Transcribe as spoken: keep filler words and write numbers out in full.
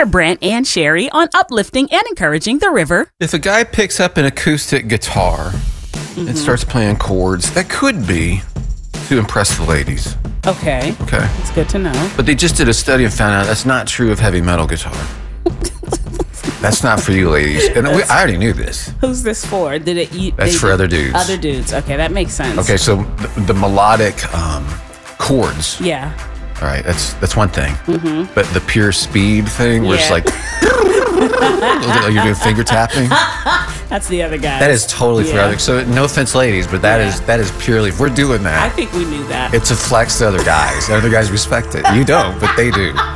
Hear Brent and Sherry on uplifting and encouraging the river. If a guy picks up an acoustic guitar mm-hmm. and starts playing chords, that could be to impress the ladies. Okay. Okay. It's good to know. But they just did a study and found out that's not true of heavy metal guitar. That's not for you ladies. And we, I already knew this. Who's this for? Did it eat? That's for other dudes. Other dudes. Okay, that makes sense. Okay, so the, the melodic um, chords. Yeah. All right, that's that's one thing. Mm-hmm. But the pure speed thing, where yeah. it's like you're doing finger tapping. That's the other guy. That is totally yeah. for other. So no offense, ladies, but that yeah. is that is purely. If we're doing that, I think we knew that. It's a flex to other guys. Other guys respect it. You don't, but they do.